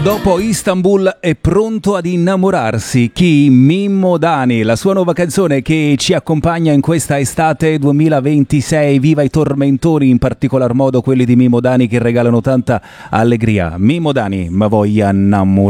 Dopo Istanbul è pronto ad innamorarsi. Chi? Mimmo Dani, la sua nuova canzone che ci accompagna in questa estate 2026. Viva i tormentori, in particolar modo quelli di Mimmo Dani che regalano tanta allegria. Mimmo Dani, ma voglio innamorare.